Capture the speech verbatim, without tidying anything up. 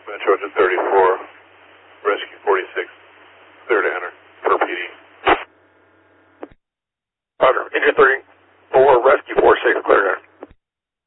Metro to thirty-four, Rescue forty-six, clear to enter, per P D. Roger, engine thirty,